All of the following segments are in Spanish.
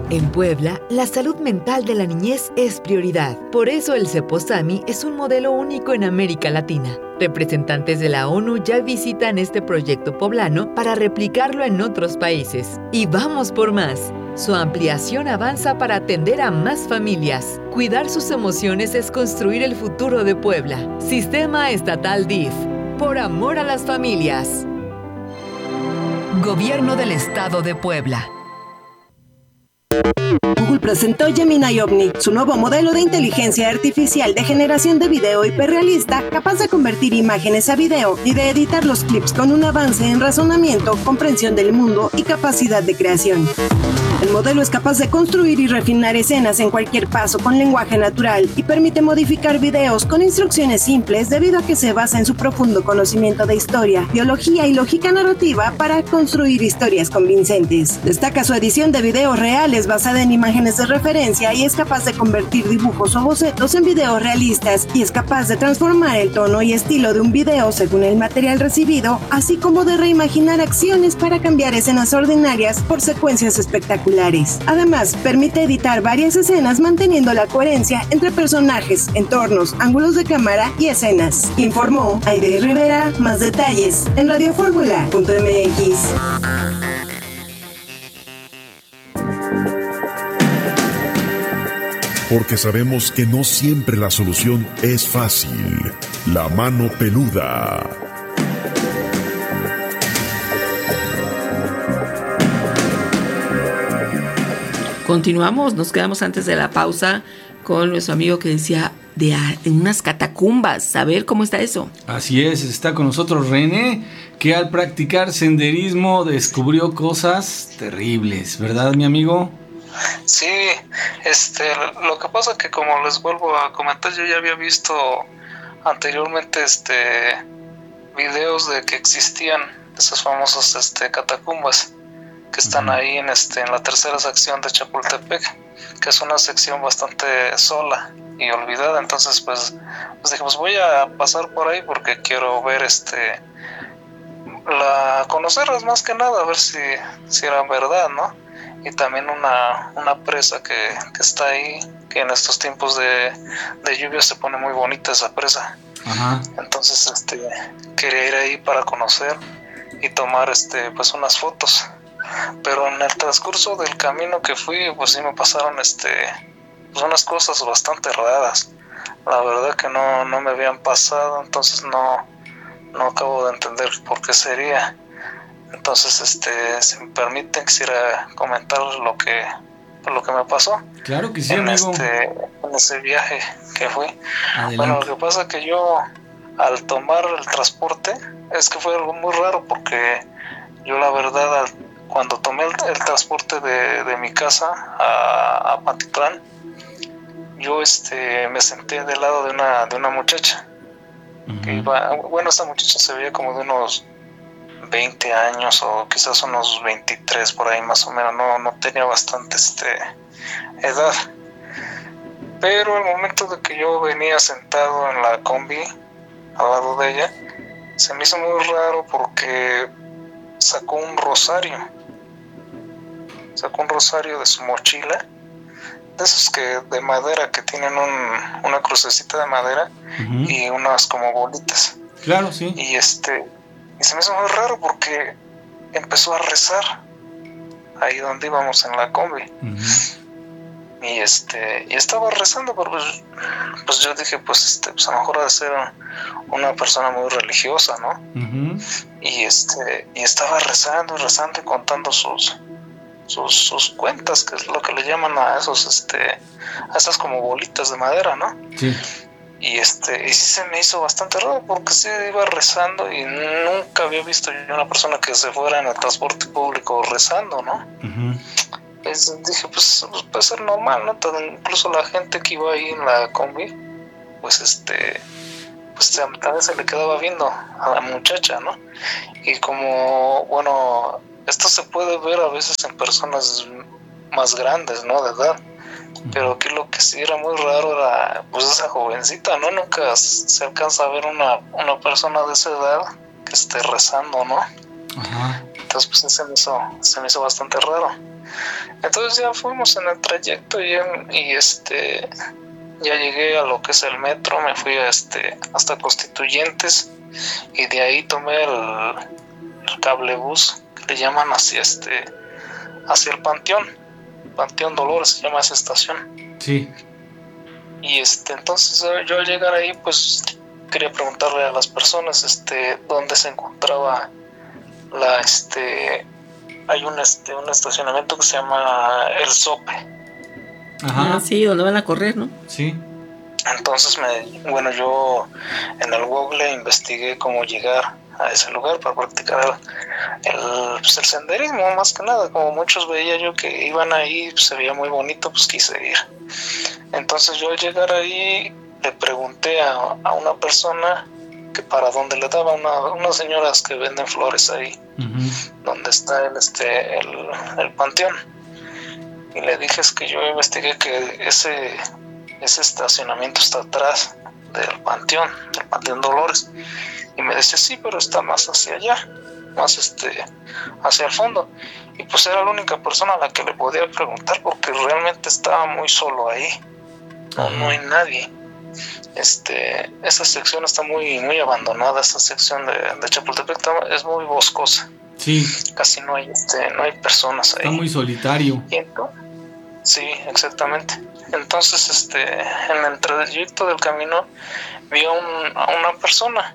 En Puebla, la salud mental de la niñez es prioridad. Por eso el Ceposami es un modelo único en América Latina. Representantes de la ONU ya visitan este proyecto poblano para replicarlo en otros países. Y vamos por más. Su ampliación avanza para atender a más familias. Cuidar sus emociones es construir el futuro de Puebla. Sistema Estatal DIF. Por amor a las familias. Gobierno del Estado de Puebla. Google presentó Gemini Omni, su nuevo modelo de inteligencia artificial de generación de video hiperrealista, capaz de convertir imágenes a video y de editar los clips con un avance en razonamiento, comprensión del mundo y capacidad de creación. El modelo es capaz de construir y refinar escenas en cualquier paso con lenguaje natural y permite modificar videos con instrucciones simples debido a que se basa en su profundo conocimiento de historia, biología y lógica narrativa para construir historias convincentes. Destaca su edición de videos reales basada en imágenes de referencia y es capaz de convertir dibujos o bocetos en videos realistas y es capaz de transformar el tono y estilo de un video según el material recibido, así como de reimaginar acciones para cambiar escenas ordinarias por secuencias espectaculares. Además, permite editar varias escenas manteniendo la coherencia entre personajes, entornos, ángulos de cámara y escenas. Informó Aide Rivera. Más detalles en radioformula.mx. Porque sabemos que no siempre la solución es fácil. La mano peluda. Continuamos, nos quedamos antes de la pausa con nuestro amigo que decía de unas catacumbas. A ver cómo está eso. Así es, está con nosotros René, que al practicar senderismo descubrió cosas terribles, ¿verdad, mi amigo? Sí, lo que pasa que, como les vuelvo a comentar, yo ya había visto anteriormente videos de que existían esas famosas catacumbas que están ahí en la tercera sección de Chapultepec, que es una sección bastante sola y olvidada. Entonces pues dije, pues voy a pasar por ahí porque quiero ver conocerlas más que nada, a ver si era verdad, ¿no? Y también una presa que está ahí, que en estos tiempos de lluvia se pone muy bonita esa presa. Ajá. Entonces quería ir ahí para conocer y tomar pues unas fotos. Pero en el transcurso del camino que fui, pues sí me pasaron pues unas cosas bastante raras. La verdad que no me habían pasado, entonces no acabo de entender por qué sería. Entonces, si me permiten, quisiera comentar lo que me pasó. Claro que sí, en amigo. En ese viaje que fui. Adelante. Bueno, lo que pasa es que yo, al tomar el transporte, es que fue algo muy raro, porque yo, la verdad, cuando tomé el transporte de mi casa a Pantitlán, yo me senté del lado de una muchacha. Uh-huh. Que iba, bueno, esta muchacha se veía como de unos 20 años o quizás unos 23 por ahí más o menos, no tenía bastante edad. Pero al momento de que yo venía sentado en la combi al lado de ella, se me hizo muy raro porque sacó un rosario de su mochila, de esos que de madera, que tienen una crucecita de madera. Uh-huh. Y unas como bolitas. Claro, sí. Y se me hizo muy raro porque empezó a rezar ahí donde íbamos en la combi. Uh-huh. Y estaba rezando, pero pues yo dije, pues a lo mejor ha de ser una persona muy religiosa, ¿no? Uh-huh. Y estaba rezando y contando sus cuentas, que es lo que le llaman a esos a esas como bolitas de madera, ¿no? Sí. Y sí se me hizo bastante raro porque sí iba rezando y nunca había visto yo una persona que se fuera en el transporte público rezando, ¿no? Uh-huh. Dije, pues puede ser normal, ¿no? Incluso la gente que iba ahí en la combi, pues también se le quedaba viendo a la muchacha, ¿no? Y como, bueno, esto se puede ver a veces en personas más grandes, ¿no? De edad. Pero aquí lo que sí era muy raro era pues esa jovencita, ¿no? Nunca se alcanza a ver una persona de esa edad que esté rezando, ¿no? Ajá. entonces pues se me hizo bastante raro. Entonces ya fuimos en el trayecto y ya llegué a lo que es el metro, me fui hasta Constituyentes y de ahí tomé el cablebús que le llaman hacia el Panteón Dolores se llama esa estación. Sí. Y entonces yo al llegar ahí pues quería preguntarle a las personas dónde se encontraba hay un estacionamiento que se llama El Sope. Ajá. Sí, donde van a correr, ¿no? Sí. Entonces yo en el Google investigué cómo llegar a ese lugar para practicar el senderismo, más que nada. Como muchos veía yo que iban ahí, pues, se veía muy bonito, pues quise ir. Entonces yo al llegar ahí le pregunté a una persona que para dónde le daba, unas señoras que venden flores ahí, donde está el panteón. Y le dije, es que yo investigué que ese estacionamiento está atrás del Panteón Dolores. Y me decía, sí, pero está más hacia allá, más hacia el fondo. Y pues era la única persona a la que le podía preguntar, porque realmente estaba muy solo ahí. No hay nadie. Esa sección está muy, muy abandonada. Esa sección de Chapultepec es muy boscosa. Sí. Casi no hay personas ahí. Está muy solitario. ¿Y entonces? Sí, exactamente. Entonces, en el trayecto del camino vi a una persona.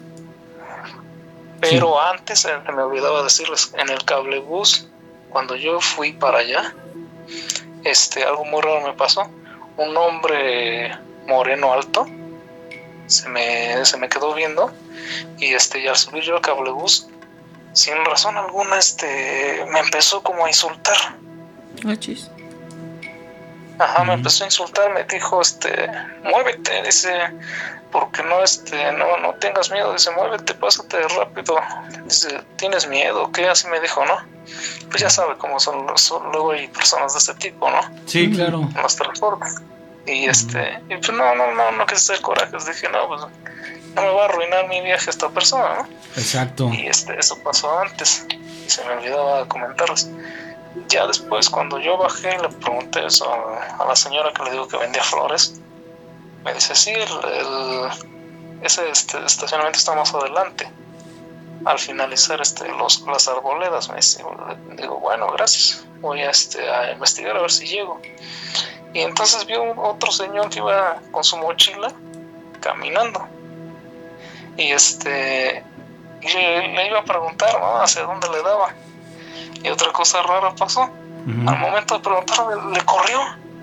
Pero sí. Antes me olvidaba decirles, en el cablebús, cuando yo fui para allá, algo muy raro me pasó. Un hombre moreno alto se me quedó viendo y al subir yo al cablebús, sin razón alguna, me empezó como a insultar. Chis. Ajá, me empezó a insultar, me dijo, muévete, dice, porque no tengas miedo, dice, muévete, pásate rápido, dice, ¿tienes miedo? ¿Qué? Así me dijo, ¿no? Pues ya sabe cómo son luego hay personas de este tipo, ¿no? Sí, claro. En los transportes. Y y pues no quise hacer corajes, dije, no, pues no me va a arruinar mi viaje esta persona, ¿no? Exacto. Y eso pasó antes, y se me olvidaba comentarles. Ya después, cuando yo bajé, le pregunté eso a la señora que le digo que vendía flores. Me dice, sí, ese estacionamiento está más adelante. Al finalizar las arboledas, me dice, digo, bueno, gracias. Voy a investigar a ver si llego. Y entonces vio otro señor que iba con su mochila caminando. Y le iba a preguntar, ¿no?, hacia dónde le daba. Y otra cosa rara pasó. Al momento de preguntarle, le corrió.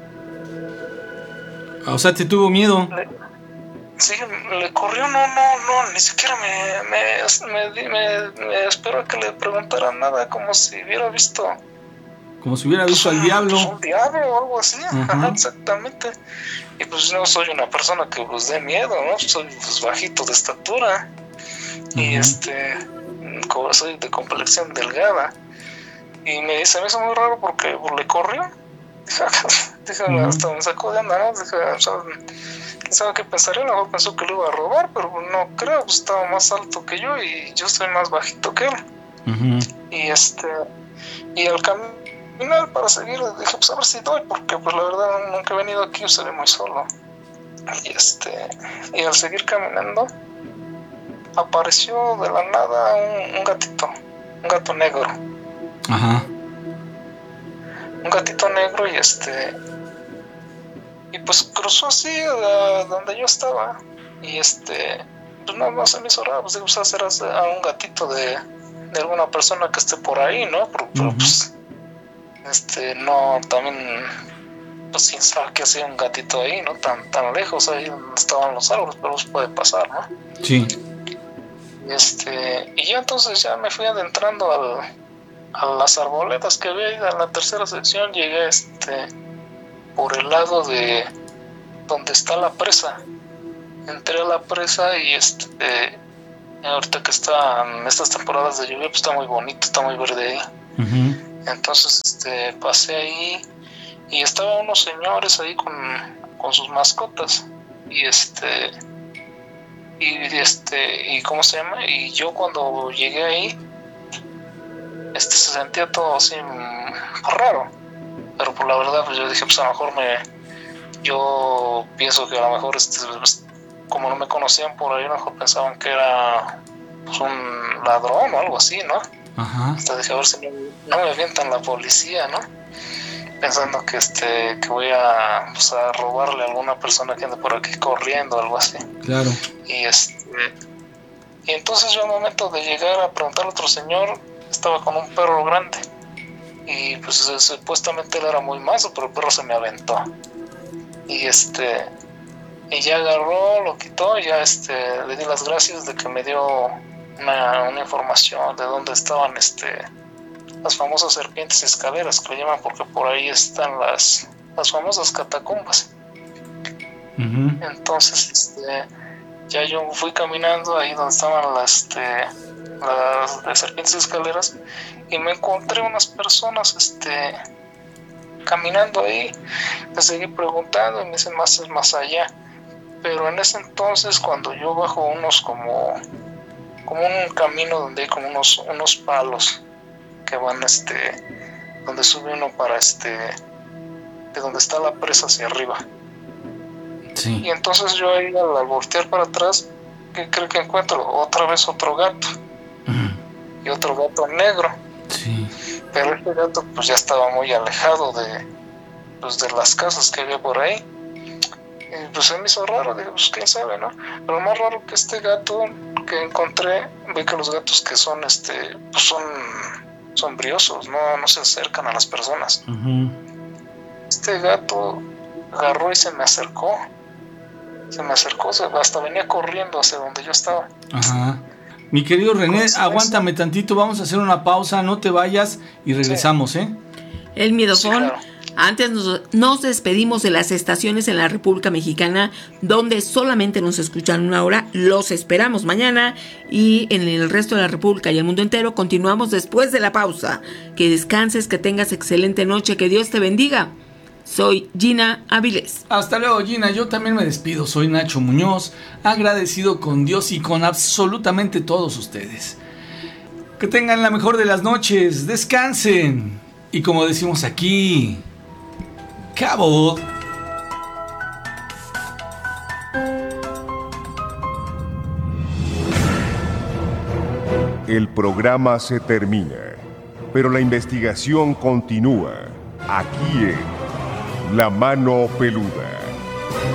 O sea, ¿te tuvo miedo? Sí, le corrió, no, ni siquiera me esperó a que le preguntara nada, como si hubiera visto... Como si hubiera visto al diablo. Un diablo o algo así, ajá, exactamente. Y pues no soy una persona que pues dé miedo, ¿no? Soy pues bajito de estatura. Y soy de complexión delgada. Y me hizo muy raro porque le corrió. Dije, hasta me sacó de onda, ¿no? Dije, quién sabe qué pensaría, a lo mejor pensó que lo iba a robar, pero no creo, pues estaba más alto que yo y yo soy más bajito que él. Y al caminar para seguir, dije, pues a ver si doy, porque pues la verdad nunca he venido aquí, se ve muy solo. Y al seguir caminando, apareció de la nada un gatito, un gato negro. Ajá. Un gatito negro y pues cruzó así donde yo estaba y pues no se me hizo raro, pues digo, hacer a un gatito de alguna persona que esté por ahí, ¿no? Pero pues no, también pues quién sabe qué hacía un gatito ahí, ¿no? Tan lejos, ahí donde estaban los árboles, pero pues puede pasar, ¿no? Sí. Y ya entonces ya me fui adentrando a las arboledas que había ido en la tercera sección. Llegué por el lado de donde está la presa. Entré a la presa y ahorita que están estas temporadas de lluvia, pues está muy bonito, está muy verde ahí. Entonces pasé ahí y estaban unos señores ahí con sus mascotas y ¿cómo se llama? Y yo cuando llegué ahí se sentía todo así raro. Pero por la verdad, pues yo dije, pues a lo mejor yo pienso que a lo mejor como no me conocían por ahí, a lo mejor pensaban que era pues un ladrón o algo así, ¿no? Ajá. Hasta dije, a ver si no me avientan la policía, ¿no? Pensando que voy a robarle a alguna persona que ande por aquí corriendo o algo así. Claro. Y entonces yo al momento de llegar a preguntar a otro señor, estaba con un perro grande. Y pues supuestamente él era muy mazo, pero el perro se me aventó. Y ya agarró, lo quitó, y ya le di las gracias de que me dio una información de dónde estaban las famosas serpientes escaleras, que lo llaman, porque por ahí están las famosas catacumbas. Uh-huh. Entonces ya yo fui caminando ahí donde estaban las serpientes escaleras, y me encontré unas personas caminando ahí. Les seguí preguntando y me dicen más allá. Pero en ese entonces, cuando yo bajo como un camino donde hay como unos palos que van donde sube uno para de donde está la presa hacia arriba. Sí. Y entonces yo ahí al voltear para atrás, que creo que encuentro otra vez otro gato. Y otro gato negro. Sí. Pero este gato pues ya estaba muy alejado de las casas que había por ahí. Y pues se me hizo raro, digo, pues quién sabe, ¿no? Pero más raro que este gato que encontré, vi que los gatos que son pues son briosos, no se acercan a las personas. Uh-huh. Este gato agarró y se me acercó, hasta venía corriendo hacia donde yo estaba. Ajá. Mi querido René, aguántame tantito, vamos a hacer una pausa, no te vayas y regresamos, ¿eh? El miedosón. Sí, claro. Antes nos despedimos de las estaciones en la República Mexicana donde solamente nos escuchan una hora. Los esperamos mañana, y en el resto de la República y el mundo entero continuamos después de la pausa. Que descanses, que tengas excelente noche, que Dios te bendiga. Soy Gina Avilés. Hasta luego, Gina. Yo también me despido. Soy Nacho Muñoz, agradecido con Dios y con absolutamente todos ustedes. Que tengan la mejor de las noches, descansen. Y como decimos aquí, ¡cabo! El programa se termina, pero la investigación continúa aquí en La Mano Peluda.